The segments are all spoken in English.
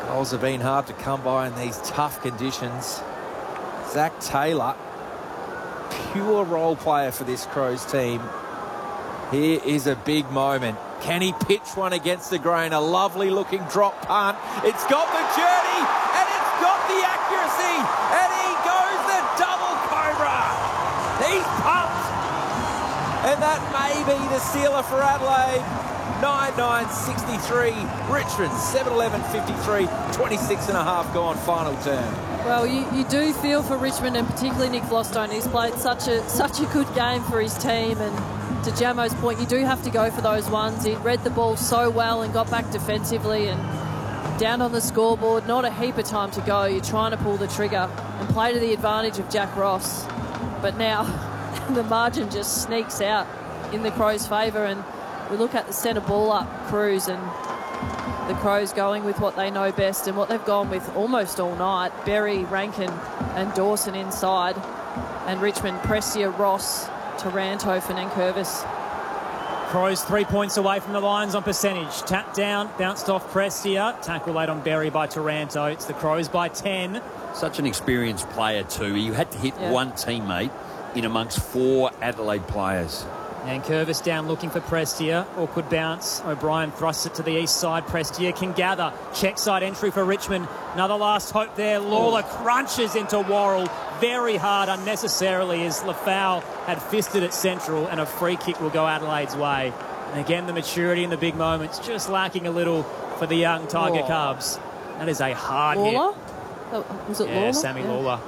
Goals have been hard to come by in these tough conditions. Zach Taylor, pure role player for this Crows team. Here is a big moment. Can he pitch one against the grain? A lovely looking drop punt. It's got the journey and it's got the accuracy. And he goes the double cobra. He's pumped. And that may be the sealer for Adelaide. 9-9-63. Richmond 7-11-53. 26 and a half gone final term. Well, you do feel for Richmond, and particularly Nick Vlostone. He's played such a good game for his team, and to Jamo's point, you do have to go for those ones. He read the ball so well and got back defensively and down on the scoreboard. Not a heap of time to go. You're trying to pull the trigger and play to the advantage of Jack Ross. But now the margin just sneaks out in the Crows' favour, and we look at the centre ball up, Cruz, and the Crows going with what they know best and what they've gone with almost all night. Berry, Rankin and Dawson inside, and Richmond, Prestia, Ross, Taranto for Nankervis. Crows 3 points away from the Lions on percentage. Tap down, bounced off Prestia. Tackle late on Berry by Taranto. It's the Crows by 10. Such an experienced player too. He had to hit one teammate in amongst 4 Adelaide players. Nankervis down looking for Prestia. Awkward bounce. O'Brien thrusts it to the east side. Prestia can gather. Check side entry for Richmond. Another last hope there. Lawler crunches into Worrell very hard unnecessarily as Lafau had fisted at central, and a free kick will go Adelaide's way. And again, the maturity in the big moments just lacking a little for the young Tiger Cubs. That is a hard Lawler? hit. Oh, was it Lawler? Yeah, Sammy Lawler.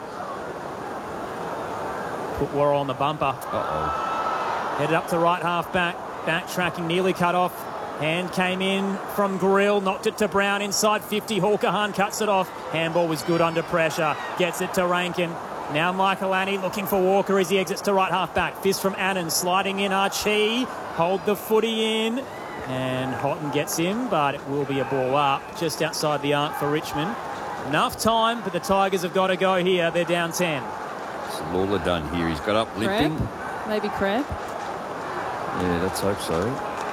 Put Worrell on the bumper. Uh-oh. Headed up to right half back. Backtracking, nearly cut off. Hand came in from Grill, knocked it to Brown inside 50. Hawker-Hahn cuts it off. Handball was good under pressure. Gets it to Rankin. Now Michael Annie looking for Walker as he exits to right half back. Fist from Annan, sliding in Archie. Hold the footy in. And Houghton gets him, but it will be a ball up just outside the arc for Richmond. Enough time, but the Tigers have got to go here. They're down 10. What's Lawler done here? He's got up limping. Cramp? Maybe cramp. Yeah, let's hope so.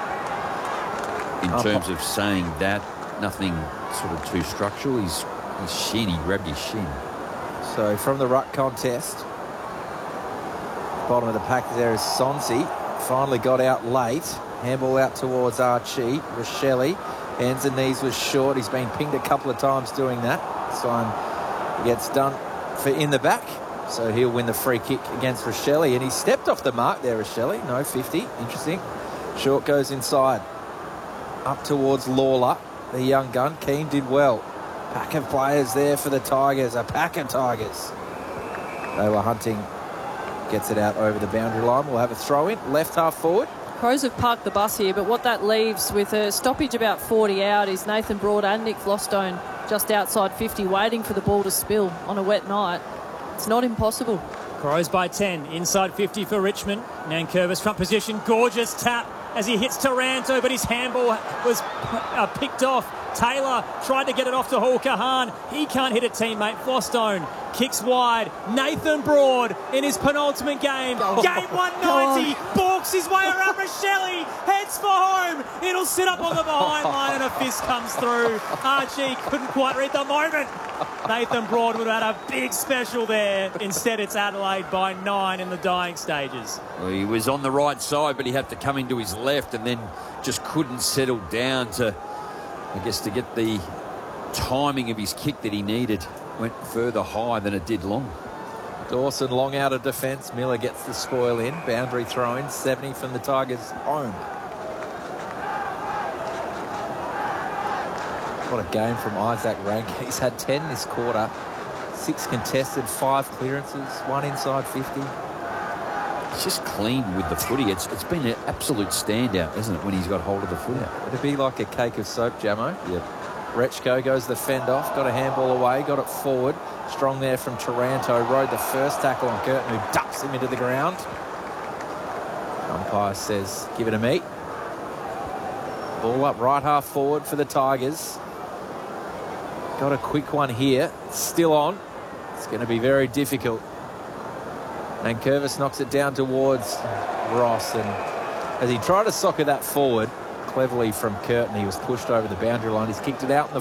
In terms of saying that, nothing sort of too structural. His shin, he grabbed his shin. So from the ruck contest, bottom of the pack there is Sonsi. Finally got out late. Handball out towards Archie. Rochelle, hands and knees was short. He's been pinged a couple of times doing that. So he gets done for in the back. So he'll win the free kick against Rochelle. And he stepped off the mark there, Rochelle. No, 50. Interesting. Short goes inside. Up towards Lawler. The young gun. Keane did well. Pack of players there for the Tigers. A pack of Tigers. They were hunting. Gets it out over the boundary line. We'll have a throw in. Left half forward. Crows have parked the bus here, but what that leaves with a stoppage about 40 out is Nathan Broad and Nick Vlostone just outside 50 waiting for the ball to spill on a wet night. It's not impossible. Crows by 10. Inside 50 for Richmond. Nankervis front position. Gorgeous tap as he hits Taranto, but his handball was picked off. Taylor tried to get it off to Hawker-Hahn. He can't hit a teammate. Vlostone kicks wide. Nathan Broad in his penultimate game. Game 190. Balks his way around Rochelle. Heads for home. It'll sit up on the behind line and a fist comes through. Archie couldn't quite read the moment. Nathan Broad would have had a big special there. Instead, it's Adelaide by 9 in the dying stages. Well, he was on the right side, but he had to come into his left and then just couldn't settle down to, I guess, to get the timing of his kick that he needed. Went further high than it did long. Dawson long out of defence. Miller gets the spoil in. Boundary throw-in. 70 from the Tigers home. What a game from Isaac Rankin. He's had 10 this quarter. 6 contested, 5 clearances, 1 inside 50. It's just clean with the footy. It's been an absolute standout, hasn't it, when he's got hold of the footy? Yeah, it'd be like a cake of soap, Jamo. Yep. Rechko goes the fend off, got a handball away, got it forward. Strong there from Taranto, rode the first tackle on Curtin, who ducks him into the ground. Umpire says, give it a meet. Ball up right half forward for the Tigers. Got a quick one here. Still on. It's going to be very difficult. And Curvis knocks it down towards Ross. And as he tried to soccer that forward, cleverly from Curtin, he was pushed over the boundary line. He's kicked it out in the